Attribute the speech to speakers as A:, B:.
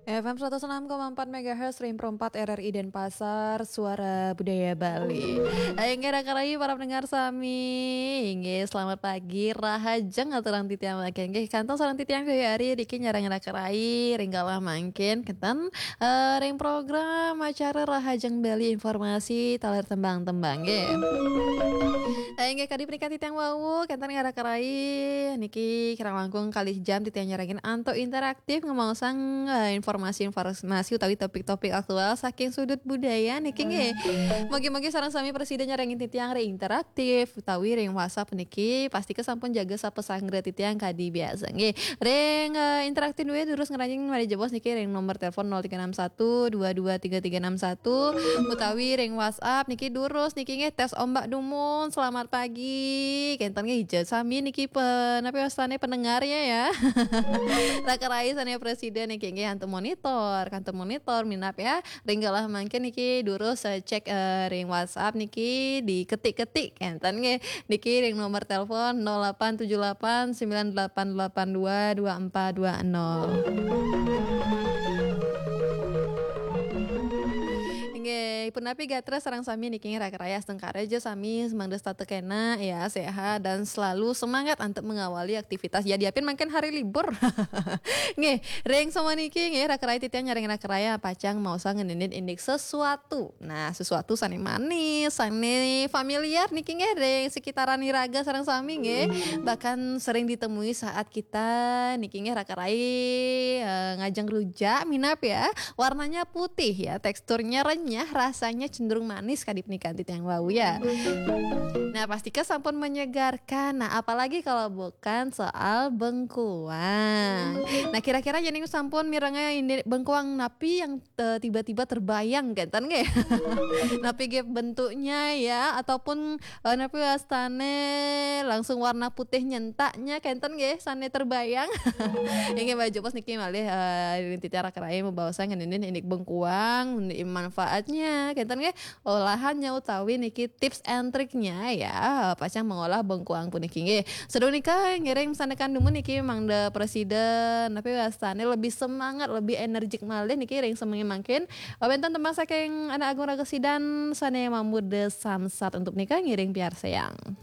A: FM 106,4 MHz Ring 4 RRI Denpasar Suara Budaya Bali. Aing karai para pendengar sami. Inggih selamat pagi rahajeng aturan titiang makin nggih kantong sareng titiang ke hari diki nyarang karai ringgalah mangkin kentan ring program acara rahajeng Bali informasi taler tembang-tembang nggih. Aing kadi peringkat titiang wau kentan karai niki kirang langkung kali jam titiang nyarangin anto interaktif ngomong sang informasi utawi topik-topik aktual saking sudut budaya niki nggih. Mogi-mogi sareng sami presiden nyarengin titiang interaktif utawi ring WhatsApp niki pasti kesampun jaga sapesanggra titiang kadi biasa nggih. Ring interaktif we terus ngeranjing mari jebos niki ring nomor telepon 0361 223361 utawi ring WhatsApp niki durus niki nggih tes ombak dumun selamat pagi. Kenton nggih hijau sami niki penapi wastane pendengarnya ya. Rakarai sana presiden niki nggih kantor monitor minap ya ringgalah mangkin niki durus cek ring WhatsApp niki diketik-ketik enten nggih niki ring nomor telepon 0878 9882 Nggih, punapi gatra sarang sami niki rakraya stengkareja sami semangda kena ya sehat dan selalu semangat untuk mengawali aktivitas ya diapin makin hari libur. Nggih, ring sama niki nggih rakraya titian nyaring rakraya pacang mau ngeninit indik sesuatu. Nah, sesuatu sani manis, sani familiar niki nggih ring sekitaran iraga sarang sami nggih. Bahkan sering ditemui saat kita niki nggih rakraya ngajeng rujak minap ya. Warnanya putih ya, teksturnya renyah, rasanya cenderung manis kadip nikan titiang wau ya. Nah pasti sampun menyegarkan. Nah apalagi kalau bukan soal bengkuang. Nah kira-kira jadi sampun mirangnya ini bengkuang napi yang tiba-tiba terbayang kan nggih. Napi ge bentuknya ya ataupun napi wastane langsung warna putih nyentaknya kenten nggih sane terbayang. Yang baju pos niki malih titiara kerai membawa saya ngenin indik bengkuang manfaatnya kenten nggih olahannya utawi niki tips and triknya ya pacang mengolah bengkuang puniki nggih. Seru nika ngiring sanekan dumun niki mangda presiden tapi wastane lebih semangat lebih energik malih niki ring semengi mangkin benten tembang saking anak agung raga sidan sane mamude samsat untuk nikah ngiring piar sayang.